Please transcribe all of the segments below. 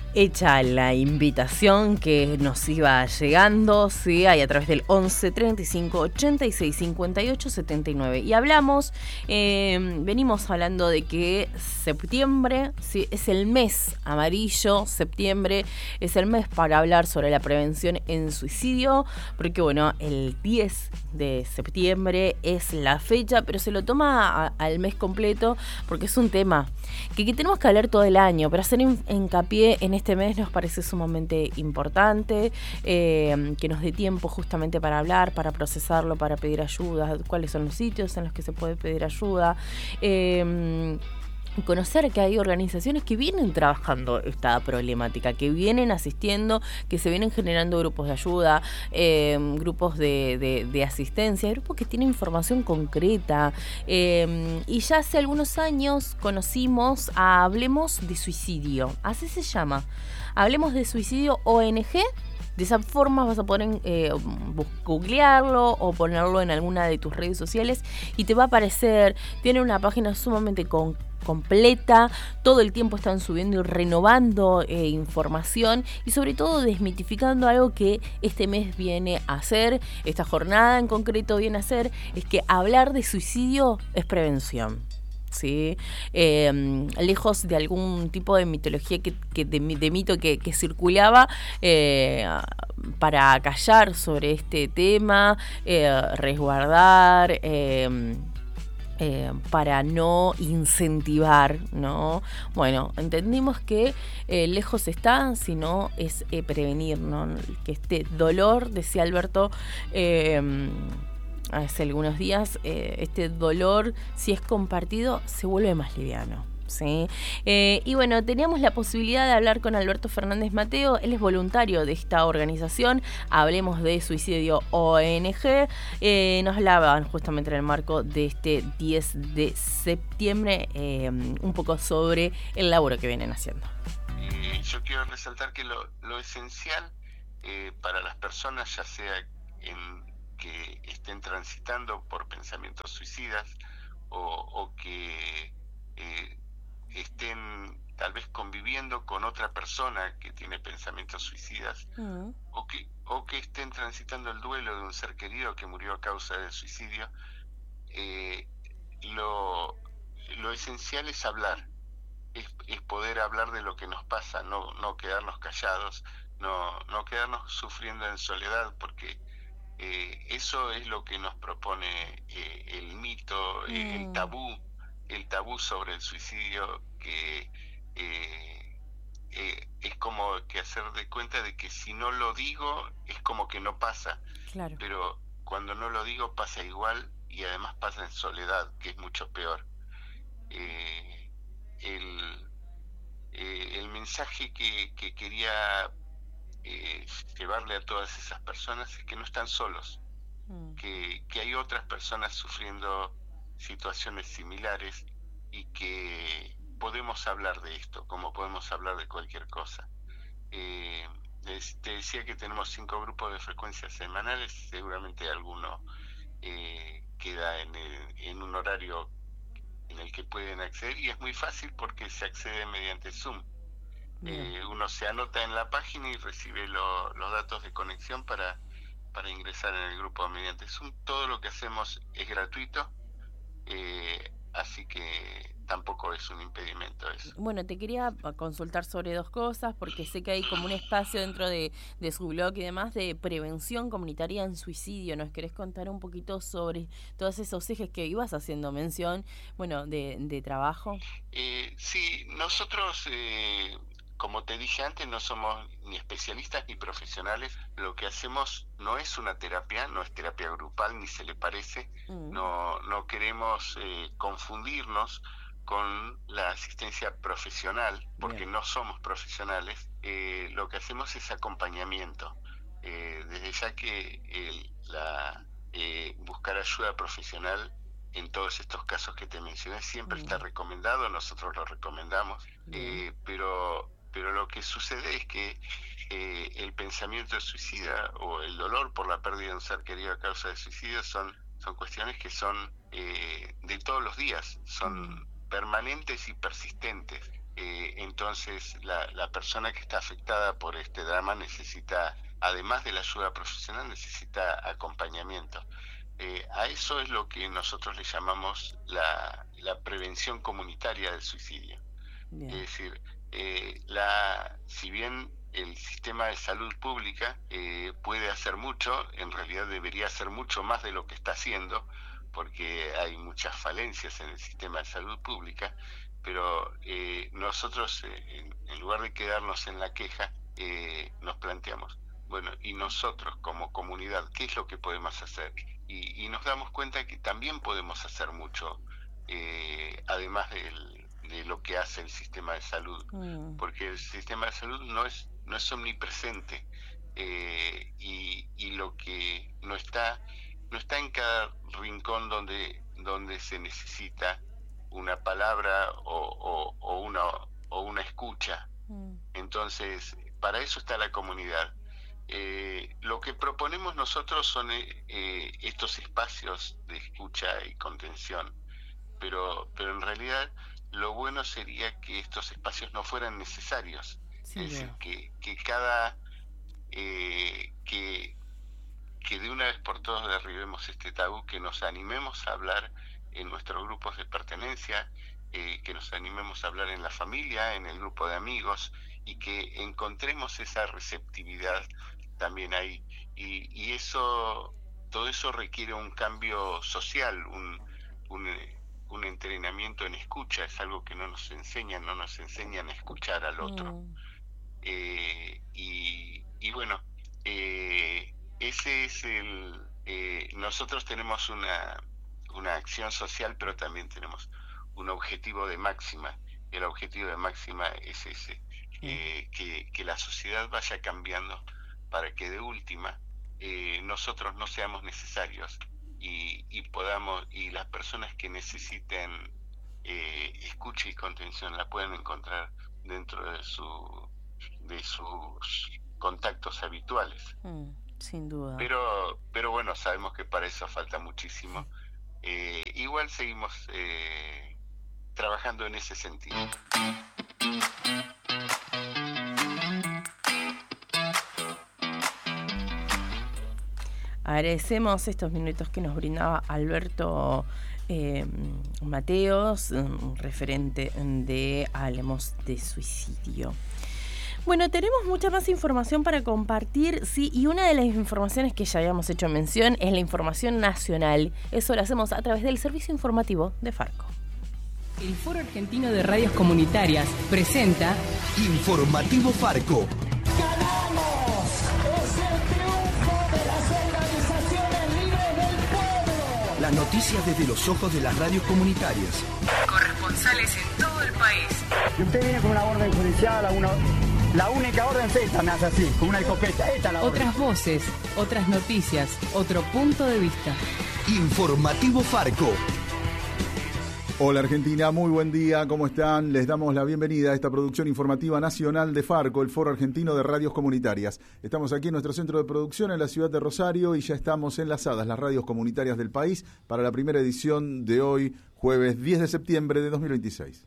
Hecha la invitación que nos iba llegando, sí, ahí a través del 11 35 86 58 79. Y hablamos, venimos hablando de que septiembre, sí, es el mes amarillo, septiembre es el mes para hablar sobre la prevención en suicidio, porque bueno, el 10 de septiembre es la fecha, pero se lo toma al mes completo porque es un tema que tenemos que hablar todo el año, pero hacer hincapié en este mes nos parece sumamente importante, que nos dé tiempo justamente para hablar, para procesarlo, para pedir ayuda, cuáles son los sitios en los que se puede pedir ayuda, conocer que hay organizaciones que vienen trabajando esta problemática, que vienen asistiendo, que se vienen generando grupos de ayuda, grupos de asistencia, grupos que tienen información concreta. Y ya hace algunos años conocimos a Hablemos de Suicidio, así se llama. Hablemos de Suicidio ONG. De esa forma vas a poder googlearlo o ponerlo en alguna de tus redes sociales y te va a aparecer. Tiene una página sumamente completa, todo el tiempo están subiendo y renovando información y sobre todo desmitificando algo que este mes viene a hacer, esta jornada en concreto viene a hacer, es que hablar de suicidio es prevención. ¿Sí? Lejos de algún tipo de mitología de mito que circulaba para callar sobre este tema, resguardar, para no incentivar, ¿no? Bueno, entendimos que lejos está, sino es prevenir, ¿no? Que este dolor, decía Alberto, hace algunos días, este dolor, si es compartido, se vuelve más liviano. ¿Sí? Y bueno, teníamos la posibilidad de hablar con Alberto Fernández Mateo, él es voluntario de esta organización, Hablemos de Suicidio ONG, nos hablaban justamente en el marco de este 10 de septiembre un poco sobre el laburo que vienen haciendo. Yo quiero resaltar que lo esencial para las personas, ya sea que estén transitando por pensamientos suicidas o que estén tal vez conviviendo con otra persona que tiene pensamientos suicidas, o que estén transitando el duelo de un ser querido que murió a causa del suicidio, lo esencial es hablar, es poder hablar de lo que nos pasa, no quedarnos callados, no quedarnos sufriendo en soledad, porque eso es lo que nos propone el mito, el tabú sobre el suicidio, que es como que hacer de cuenta de que si no lo digo es como que no pasa. Claro. Pero cuando no lo digo pasa igual y además pasa en soledad, que es mucho peor. El mensaje que quería llevarle a todas esas personas es que no están solos, que hay otras personas sufriendo situaciones similares y que podemos hablar de esto como podemos hablar de cualquier cosa. Te decía que tenemos 5 grupos de frecuencias semanales, seguramente alguno queda en un horario en el que pueden acceder, y es muy fácil porque se accede mediante Zoom. Uno se anota en la página y recibe los datos de conexión para ingresar en el grupo mediante Zoom. Todo lo que hacemos es gratuito, así que tampoco es un impedimento eso. Bueno, te quería consultar sobre 2 cosas, porque sé que hay como un espacio dentro de su blog y demás de prevención comunitaria en suicidio. ¿Nos querés contar un poquito sobre todos esos ejes que ibas haciendo mención, bueno, de trabajo? Sí, nosotros, como te dije antes, no somos ni especialistas ni profesionales. Lo que hacemos no es una terapia, no es terapia grupal, ni se le parece. No queremos confundirnos con la asistencia profesional, porque no somos profesionales. Lo que hacemos es acompañamiento. Desde ya que buscar ayuda profesional en todos estos casos que te mencioné siempre está recomendado, nosotros lo recomendamos, pero lo que sucede es que el pensamiento suicida o el dolor por la pérdida de un ser querido a causa de suicidio son cuestiones que son de todos los días, son permanentes y persistentes. Entonces la persona que está afectada por este drama necesita, además de la ayuda profesional, necesita acompañamiento. A eso es lo que nosotros le llamamos la prevención comunitaria del suicidio. Bien. Es decir, si bien el sistema de salud pública puede hacer mucho, en realidad debería hacer mucho más de lo que está haciendo, porque hay muchas falencias en el sistema de salud pública, pero nosotros, en lugar de quedarnos en la queja, nos planteamos, bueno, y nosotros como comunidad, ¿qué es lo que podemos hacer? Y nos damos cuenta que también podemos hacer mucho, además de lo que hace el sistema de salud, porque el sistema de salud no es omnipresente, y lo que no está en cada rincón donde se necesita una palabra o una escucha. Entonces, para eso está la comunidad. Lo que proponemos nosotros son estos espacios de escucha y contención, pero en realidad lo bueno sería que estos espacios no fueran necesarios. Sí, es decir, que cada que de una vez por todas derribemos este tabú, que nos animemos a hablar en nuestros grupos de pertenencia, que nos animemos a hablar en la familia, en el grupo de amigos, y que encontremos esa receptividad también ahí. Y todo eso requiere un cambio social, un entrenamiento en escucha. Es algo que no nos enseñan a escuchar al otro. Y bueno, ese es nosotros tenemos una acción social, pero también tenemos un objetivo de máxima. El objetivo de máxima es ese, que la sociedad vaya cambiando para que de última nosotros no seamos necesarios y podamos, y las personas que necesiten escucha y contención la pueden encontrar dentro de sus contactos habituales. Sin duda. Pero bueno, sabemos que para eso falta muchísimo. Igual seguimos trabajando en ese sentido. Agradecemos estos minutos que nos brindaba Alberto Mateos, referente de Hablemos de Suicidio. Bueno, tenemos mucha más información para compartir, sí, y una de las informaciones que ya habíamos hecho mención es la información nacional. Eso lo hacemos a través del servicio informativo de Farco. El Foro Argentino de Radios Comunitarias presenta Informativo Farco. ¡Ganamos! ¡Es el triunfo de las organizaciones libres del pueblo! Las noticias desde los ojos de las radios comunitarias. Corresponsales en todo el país. Y usted viene con una orden judicial, la única orden es esta, me hace así, con una escopeta. Esta es la orden. Otras voces, otras noticias, otro punto de vista. Informativo Farco. Hola Argentina, muy buen día, ¿cómo están? Les damos la bienvenida a esta producción informativa nacional de Farco, el Foro Argentino de Radios Comunitarias. Estamos aquí en nuestro centro de producción en la ciudad de Rosario y ya estamos enlazadas las radios comunitarias del país para la primera edición de hoy, jueves 10 de septiembre de 2026.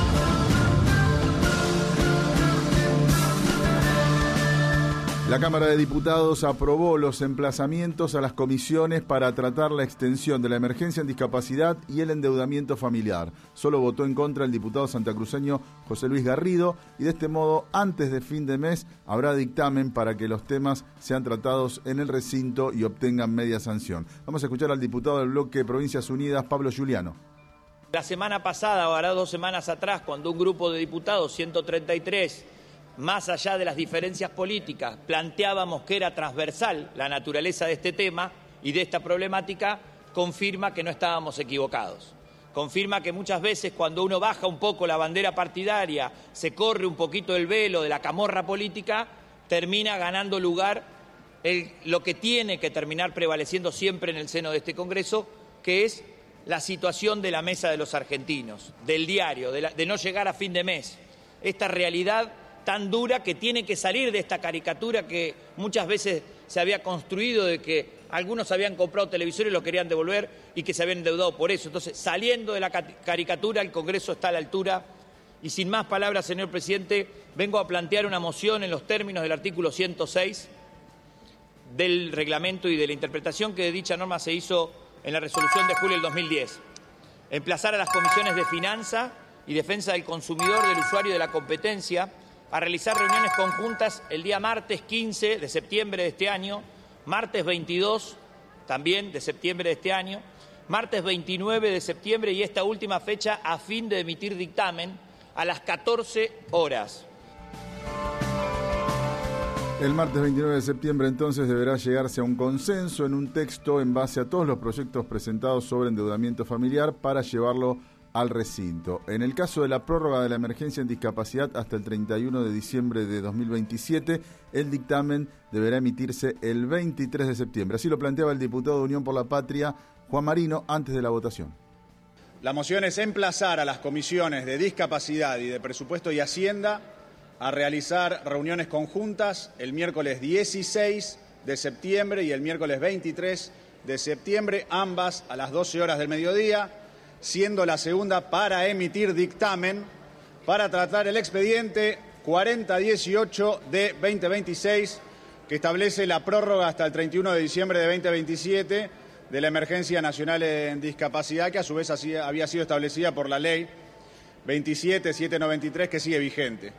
La Cámara de Diputados aprobó los emplazamientos a las comisiones para tratar la extensión de la emergencia en discapacidad y el endeudamiento familiar. Solo votó en contra el diputado santacruceño José Luis Garrido y de este modo, antes de fin de mes, habrá dictamen para que los temas sean tratados en el recinto y obtengan media sanción. Vamos a escuchar al diputado del bloque Provincias Unidas, Pablo Giuliano. La semana pasada, o ahora 2 semanas atrás, cuando un grupo de diputados, 133, más allá de las diferencias políticas, planteábamos que era transversal la naturaleza de este tema y de esta problemática, confirma que no estábamos equivocados. Confirma que muchas veces cuando uno baja un poco la bandera partidaria, se corre un poquito el velo de la camorra política, termina ganando lugar lo que tiene que terminar prevaleciendo siempre en el seno de este Congreso, que es la situación de la mesa de los argentinos, del diario, de no llegar a fin de mes. Esta realidad tan dura que tiene que salir de esta caricatura que muchas veces se había construido de que algunos habían comprado televisores y lo querían devolver y que se habían endeudado por eso. Entonces, saliendo de la caricatura, el Congreso está a la altura Y sin más palabras, señor presidente, vengo a plantear una moción en los términos del artículo 106 del reglamento y de la interpretación que de dicha norma se hizo en la resolución de julio del 2010. Emplazar a las comisiones de Finanza y Defensa del Consumidor, del Usuario y de la Competencia a realizar reuniones conjuntas el día martes 15 de septiembre de este año, martes 22 también de septiembre de este año, martes 29 de septiembre y esta última fecha a fin de emitir dictamen a las 14 horas. El martes 29 de septiembre entonces deberá llegarse a un consenso en un texto en base a todos los proyectos presentados sobre endeudamiento familiar para llevarlo al recinto. En el caso de la prórroga de la emergencia en discapacidad hasta el 31 de diciembre de 2027, el dictamen deberá emitirse el 23 de septiembre. Así lo planteaba el diputado de Unión por la Patria, Juan Marino, antes de la votación. La moción es emplazar a las comisiones de Discapacidad y de Presupuesto y Hacienda a realizar reuniones conjuntas el miércoles 16 de septiembre y el miércoles 23 de septiembre, ambas a las 12 horas del mediodía, siendo la segunda para emitir dictamen para tratar el expediente 4018 de 2026, que establece la prórroga hasta el 31 de diciembre de 2027 de la Emergencia Nacional en Discapacidad, que a su vez había sido establecida por la Ley 27793, que sigue vigente.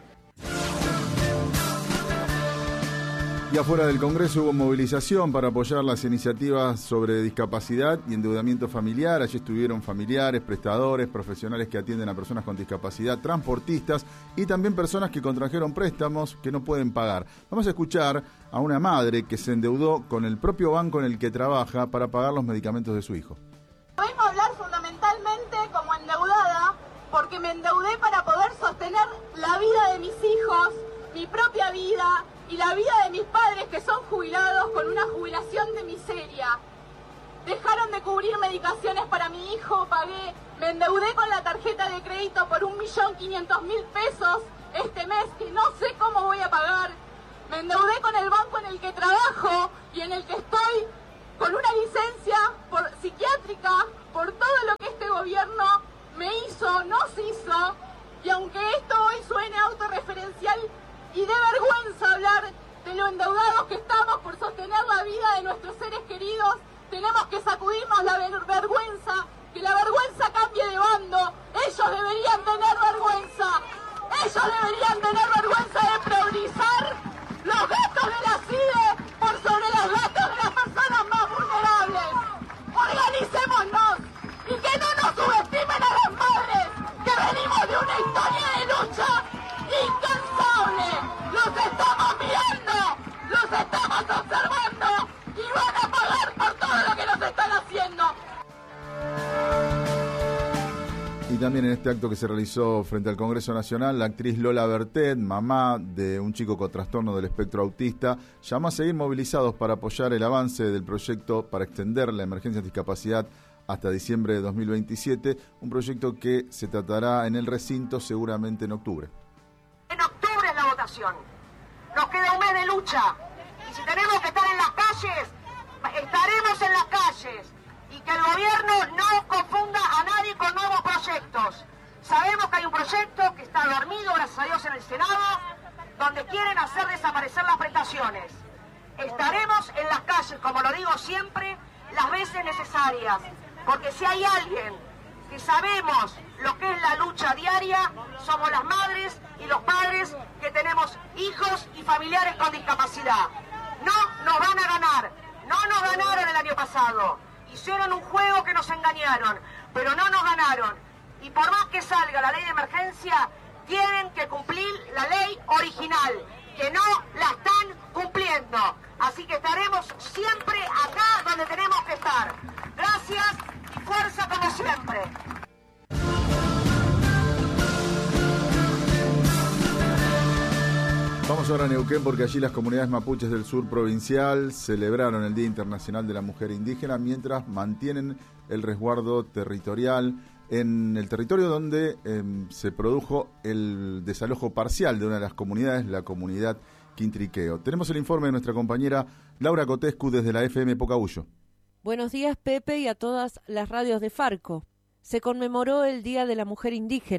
Y afuera del Congreso hubo movilización para apoyar las iniciativas sobre discapacidad y endeudamiento familiar. Allí estuvieron familiares, prestadores, profesionales que atienden a personas con discapacidad, transportistas y también personas que contrajeron préstamos que no pueden pagar. Vamos a escuchar a una madre que se endeudó con el propio banco en el que trabaja para pagar los medicamentos de su hijo. Vengo a hablar fundamentalmente como endeudada porque me endeudé para poder sostener la vida de mis hijos, mi propia vida y la vida de mis padres que son jubilados con una jubilación de miseria. Dejaron de cubrir medicaciones para mi hijo, pagué, me endeudé con la tarjeta de crédito por 1.500.000 pesos este mes que no sé cómo voy a pagar. Me endeudé con el banco en el que trabajo y en el que estoy con una licencia psiquiátrica por todo lo que este gobierno me hizo, nos hizo, y aunque esto hoy suene autorreferencial y de vergüenza hablar de lo endeudados que estamos por sostener la vida de nuestros seres queridos, tenemos que sacudirnos la vergüenza, que la vergüenza cambie de bando. Ellos deberían tener vergüenza, ellos deberían tener vergüenza de priorizar los gastos de la CIDE por sobre los gastos de las personas más vulnerables. Organicémonos y que no nos subestimen a las madres, que venimos de una historia de lucha incansable. Los estamos mirando, los estamos observando y van a pagar por todo lo que nos están haciendo. Y también en este acto que se realizó frente al Congreso Nacional, la actriz Lola Bertet, mamá de un chico con trastorno del espectro autista, llamó a seguir movilizados para apoyar el avance del proyecto para extender la emergencia de discapacidad hasta diciembre de 2027, un proyecto que se tratará en el recinto seguramente en octubre. En octubre es la votación. Nos queda un mes de lucha. Y si tenemos que estar en las calles, estaremos en las calles. Y que el gobierno no confunda a nadie con nuevos proyectos. Sabemos que hay un proyecto que está dormido, gracias a Dios, en el Senado, donde quieren hacer desaparecer las prestaciones. Estaremos en las calles, como lo digo siempre, las veces necesarias. Porque si hay alguien que sabemos lo que es la lucha diaria, somos las madres y los padres que tenemos hijos y familiares con discapacidad. No nos van a ganar, no nos ganaron el año pasado. Hicieron un juego que nos engañaron, pero no nos ganaron. Y por más que salga la ley de emergencia, tienen que cumplir la ley original, que no la están cumpliendo. Así que estaremos siempre acá donde tenemos que estar. Gracias y fuerza como siempre. Vamos ahora a Neuquén porque allí las comunidades mapuches del sur provincial celebraron el Día Internacional de la Mujer Indígena mientras mantienen el resguardo territorial en el territorio donde se produjo el desalojo parcial de una de las comunidades, la comunidad Quintriqueo. Tenemos el informe de nuestra compañera Laura Cotescu desde la FM Pocahuyo. Buenos días, Pepe, y a todas las radios de Farco. Se conmemoró el Día de la Mujer Indígena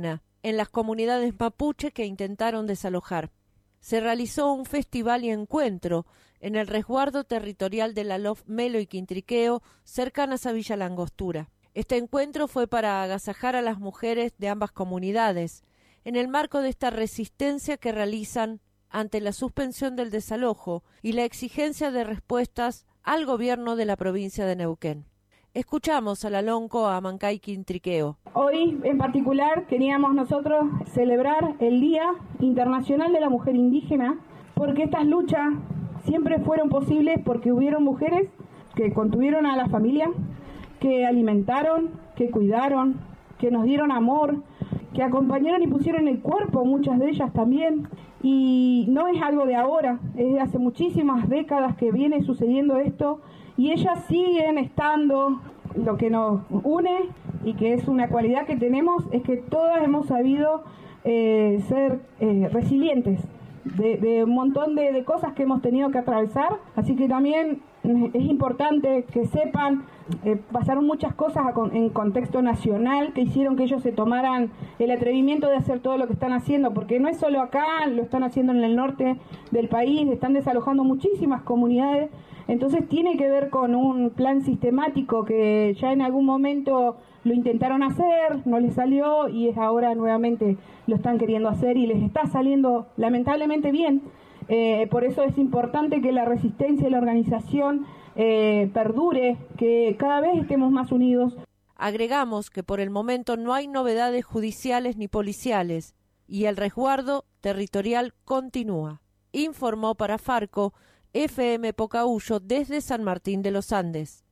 en las comunidades mapuche que intentaron desalojar. Se realizó un festival y encuentro en el resguardo territorial de la LOF Melo y Quintriqueo, cercanas a Villa Langostura. Este encuentro fue para agasajar a las mujeres de ambas comunidades, en el marco de esta resistencia que realizan ante la suspensión del desalojo y la exigencia de respuestas al gobierno de la provincia de Neuquén. Escuchamos a la Lonco Amancay Quintriqueo. Hoy en particular queríamos nosotros celebrar el Día Internacional de la Mujer Indígena, porque estas luchas siempre fueron posibles porque hubieron mujeres que contuvieron a la familia, que alimentaron, que cuidaron, que nos dieron amor, que acompañaron y pusieron el cuerpo, muchas de ellas también. Y no es algo de ahora, es de hace muchísimas décadas que viene sucediendo esto, y ellas siguen estando. Lo que nos une y que es una cualidad que tenemos es que todas hemos sabido ser resilientes de un montón de cosas que hemos tenido que atravesar, así que también es importante que sepan, pasaron muchas cosas en contexto nacional que hicieron que ellos se tomaran el atrevimiento de hacer todo lo que están haciendo, porque no es solo acá, lo están haciendo en el norte del país, están desalojando muchísimas comunidades. Entonces tiene que ver con un plan sistemático que ya en algún momento lo intentaron hacer, no les salió y es ahora nuevamente lo están queriendo hacer y les está saliendo lamentablemente bien. Por eso es importante que la resistencia y la organización perdure, que cada vez estemos más unidos. Agregamos que por el momento no hay novedades judiciales ni policiales y el resguardo territorial continúa. Informó para Farco FM Pocahuyo desde San Martín de los Andes.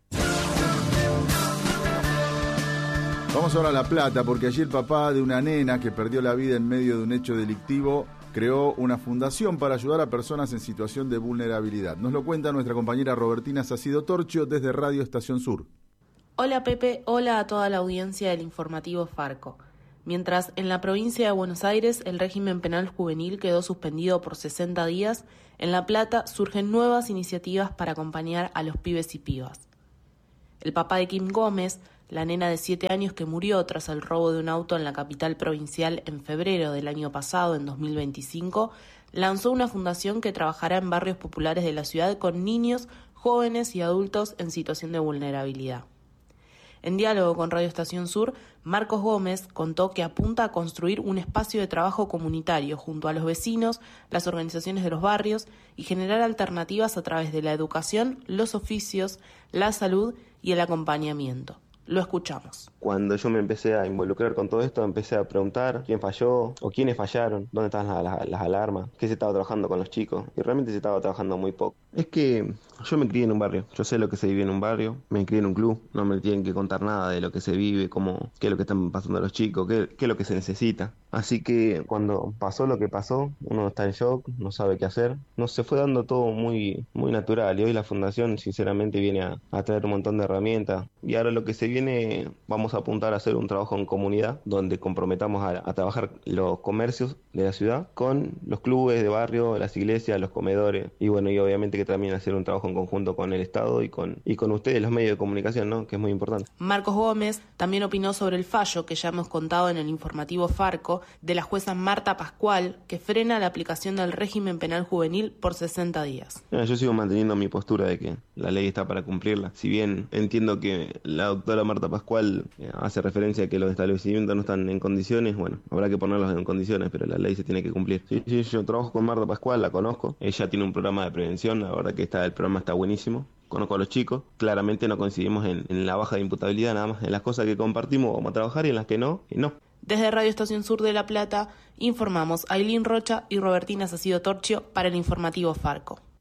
Vamos ahora a La Plata, porque allí el papá de una nena que perdió la vida en medio de un hecho delictivo creó una fundación para ayudar a personas en situación de vulnerabilidad. Nos lo cuenta nuestra compañera Robertina Sacido Torchio desde Radio Estación Sur. Hola Pepe, hola a toda la audiencia del informativo Farco. Mientras en la provincia de Buenos Aires el régimen penal juvenil quedó suspendido por 60 días, en La Plata surgen nuevas iniciativas para acompañar a los pibes y pibas. El papá de Kim Gómez, la nena de 7 años que murió tras el robo de un auto en la capital provincial en febrero del año pasado, en 2025, lanzó una fundación que trabajará en barrios populares de la ciudad con niños, jóvenes y adultos en situación de vulnerabilidad. En diálogo con Radio Estación Sur, Marcos Gómez contó que apunta a construir un espacio de trabajo comunitario junto a los vecinos, las organizaciones de los barrios y generar alternativas a través de la educación, los oficios, la salud y el acompañamiento. Lo escuchamos. Cuando yo me empecé a involucrar con todo esto, empecé a preguntar quién falló o quiénes fallaron, dónde estaban las alarmas, qué se estaba trabajando con los chicos, y realmente se estaba trabajando muy poco. Es que yo me crié en un barrio, yo sé lo que se vive en un barrio, me crié en un club, no me tienen que contar nada de lo que se vive, qué es lo que están pasando los chicos, qué es lo que se necesita. Así que cuando pasó lo que pasó, uno está en shock, no sabe qué hacer. Nos se fue dando todo muy, muy natural, y hoy la fundación sinceramente viene a traer un montón de herramientas, y ahora lo que se viene, vamos a apuntar a hacer un trabajo en comunidad donde comprometamos a trabajar los comercios de la ciudad con los clubes de barrio, las iglesias, los comedores y bueno, y obviamente que también hacer un trabajo en conjunto con el Estado y con ustedes, los medios de comunicación, ¿no? Que es muy importante. Marcos Gómez también opinó sobre el fallo que ya hemos contado en el informativo Farco de la jueza Marta Pascual, que frena la aplicación del régimen penal juvenil por 60 días. Yo sigo manteniendo mi postura de que la ley está para cumplirla. Si bien entiendo que la doctora Marta Pascual hace referencia a que los establecimientos no están en condiciones, bueno, habrá que ponerlos en condiciones, pero la ley se tiene que cumplir. Sí, yo trabajo con Marta Pascual, la conozco, ella tiene un programa de prevención, la verdad que el programa está buenísimo. Conozco a los chicos, claramente no coincidimos en la baja de imputabilidad, nada más en las cosas que compartimos vamos a trabajar y en las que no, no. Desde Radio Estación Sur de La Plata informamos a Ailín Rocha y Robertina Sacido Torchio para el informativo Farco.